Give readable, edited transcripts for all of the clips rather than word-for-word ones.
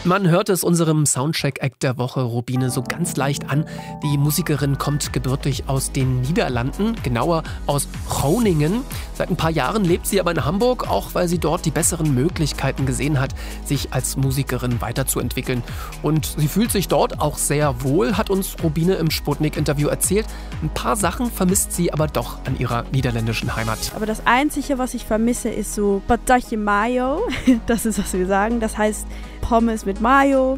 Man hört es unserem Soundcheck-Act der Woche Rubine so ganz leicht an. Die Musikerin kommt gebürtig aus den Niederlanden, genauer aus Groningen. Seit ein paar Jahren lebt sie aber in Hamburg, auch weil sie dort die besseren Möglichkeiten gesehen hat, sich als Musikerin weiterzuentwickeln. Und sie fühlt sich dort auch sehr wohl, hat uns Rubine im Sputnik-Interview erzählt. Ein paar Sachen vermisst sie aber doch an ihrer niederländischen Heimat. Aber das Einzige, was ich vermisse, ist so patatje mayo. Das ist, was wir sagen. Das heißt Pommes mit Mayo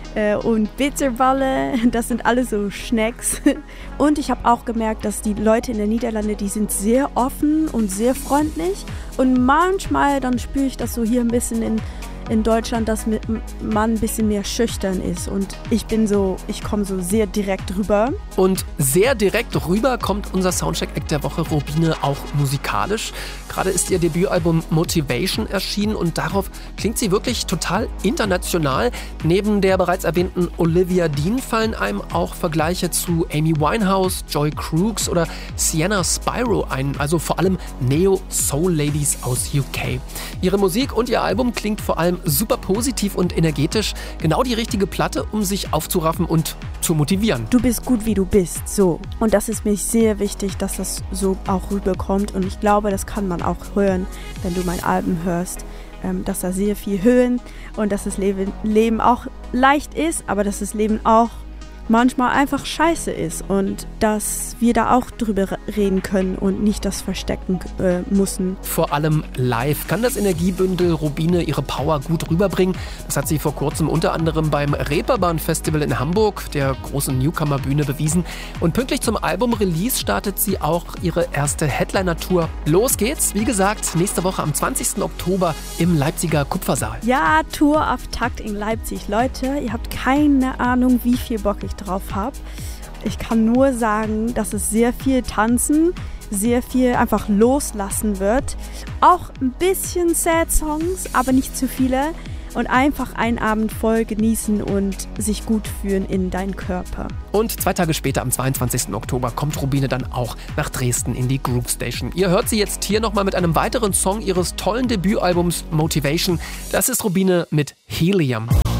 und Bitterballen. Das sind alles so Snacks. Und ich habe auch gemerkt, dass die Leute in den Niederlanden, die sind sehr offen und sehr freundlich. Und manchmal, dann spüre ich das so hier ein bisschen in Deutschland, dass man ein bisschen mehr schüchtern ist. Und ich komme so sehr direkt rüber. Und sehr direkt rüber kommt unser Soundcheck-Act der Woche Rubine auch musikalisch. Gerade ist ihr Debütalbum Motivation erschienen und darauf klingt sie wirklich total international. Neben der bereits erwähnten Olivia Dean fallen einem auch Vergleiche zu Amy Winehouse, Joy Crooks oder Sienna Spyro ein, also vor allem Neo-Soul-Ladies aus UK. Ihre Musik und ihr Album klingt vor allem super positiv und energetisch. Genau die richtige Platte, um sich aufzuraffen und zu motivieren. Du bist gut, wie du bist, so. Und das ist mir sehr wichtig, dass das so auch rüberkommt. Und ich glaube, das kann man auch hören, wenn du mein Album hörst, dass da sehr viel Höhen und dass das Leben auch leicht ist, aber dass das Leben auch manchmal einfach scheiße ist und dass wir da auch drüber reden können und nicht das verstecken müssen. Vor allem live kann das Energiebündel Rubine ihre Power gut rüberbringen. Das hat sie vor kurzem unter anderem beim Reeperbahn-Festival in Hamburg, der großen Newcomer-Bühne, bewiesen. Und pünktlich zum Album-Release startet sie auch ihre erste Headliner-Tour. Los geht's, wie gesagt, nächste Woche am 20. Oktober im Leipziger Kupfersaal. Ja, Tourauftakt in Leipzig. Leute, ihr habt keine Ahnung, wie viel Bock ich drauf habe. Ich kann nur sagen, dass es sehr viel Tanzen, sehr viel einfach loslassen wird. Auch ein bisschen Sad Songs, aber nicht zu viele. Und einfach einen Abend voll genießen und sich gut fühlen in deinen Körper. Und 2 Tage später, am 22. Oktober, kommt Rubine dann auch nach Dresden in die Groove Station. Ihr hört sie jetzt hier nochmal mit einem weiteren Song ihres tollen Debütalbums Motivation. Das ist Rubine mit Helium.